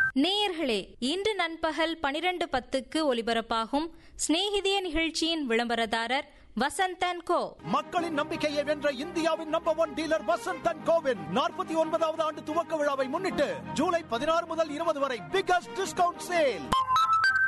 நேயர்களே, இன்று நண்பகல் 12:10 ஒலிபரப்பாகும் சிநேகிதிய நிகழ்ச்சியின் விளம்பரதாரர் வசந்தன் கோ. மக்களின் நம்பிக்கையை வென்ற இந்தியாவின் நம்பர் 1 டீலர் வசந்தன் கோவின் 49வது ஆண்டு துவக்க விழாவை முன்னிட்டு ஜூலை 16 முதல் 20 வரை பிகஸ்ட் டிஸ்கவுண்ட் சேல்.